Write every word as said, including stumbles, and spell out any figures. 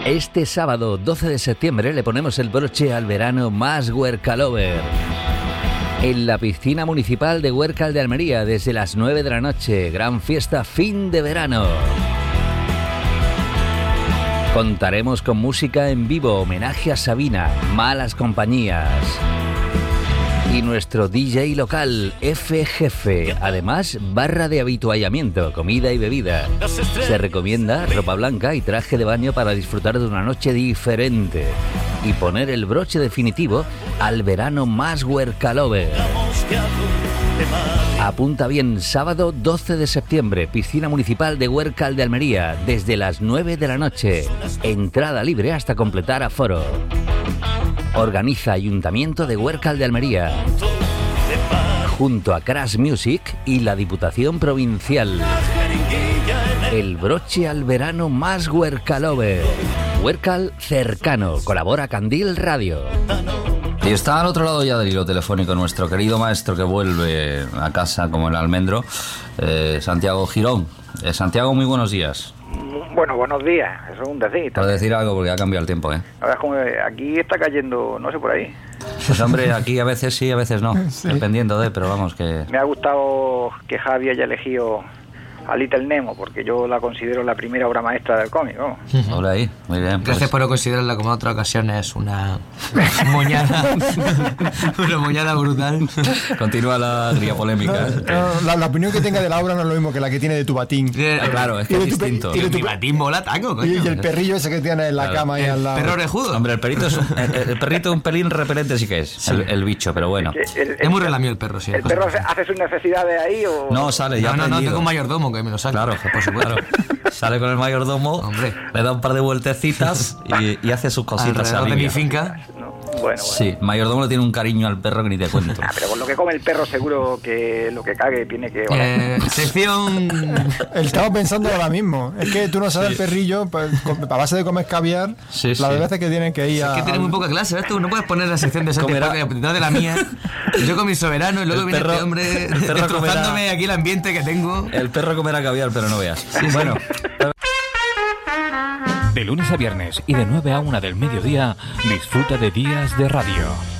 Este sábado doce de septiembre le ponemos el broche al verano más Huercalover. En la piscina municipal de Huércal de Almería desde las nueve de la noche. Gran fiesta fin de verano. Contaremos con música en vivo, homenaje a Sabina, Malas Compañías. Y nuestro D J local, F Jefe. Además, barra de habituallamiento, comida y bebida. Se recomienda ropa blanca y traje de baño para disfrutar de una noche diferente y poner el broche definitivo al verano más Huercalover. Apunta bien, sábado doce de septiembre, piscina municipal de Huércal de Almería, desde las nueve de la noche. Entrada libre hasta completar aforo. Organiza Ayuntamiento de Huércal de Almería, junto a Crash Music y la Diputación Provincial. El broche al verano más Huercalover. Huércal cercano. Colabora Candil Radio. Y está al otro lado ya del hilo telefónico nuestro querido maestro que vuelve a casa como el almendro, eh, Santiago Girón. Eh, Santiago, muy buenos días. Bueno, buenos días, eso es un decir. Por decir algo, porque ha cambiado el tiempo, ¿eh? Ahora es como aquí está cayendo, no sé, por ahí. Pues hombre, aquí a veces sí, a veces no, sí. Dependiendo de, pero vamos que... Me ha gustado que Javi haya elegido a Little Nemo, porque yo la considero la primera obra maestra del cómic, ¿no? Hola ahí, muy bien. Gracias pues... por no considerarla como en otras ocasiones una moñada, una moñada brutal. Continúa la gría polémica. No, no, la, la opinión que tenga de la obra no es lo mismo que la que tiene de tu batín. Sí, claro, es que es distinto. Y mi batín mola taco, coño. Y, y el perrillo ese que tiene en la claro. cama y al lado. Perro orejudo. Hombre, el perrito es un, el, el perrito es un pelín repelente sí que es, sí. el, el bicho, pero bueno. Es, el, el, es muy relamido el perro, sí. ¿El perro hace, hace sus necesidades ahí o...? No, sale ya No, no, no, aprendido. tengo un mayordomo que me lo saca. Claro, por supuesto. Sale con el mayordomo, hombre, le da un par de vueltecitas y, y hace sus cositas. Alrededor de mi finca. No, bueno, bueno. Sí, mayordomo le tiene un cariño al perro que ni te cuento. Ah, pero con lo que come el perro seguro que lo que cague tiene que... Eh, sección... Estaba pensando ahora mismo. Es que tú no sabes sí. el perrillo, pues, a base de comer caviar, sí, las sí. veces que tienen que ir a... Es que tiene muy poca clase, ¿ves? Tú no puedes poner la sección de Santiago de la mía. Yo con mi soberano y luego viene este hombre destrozándome comerá... aquí el ambiente que tengo. El perro comerá caviar, pero no veas. Sí, bueno... De lunes a viernes y de nueve a una del mediodía, disfruta de Días de Radio.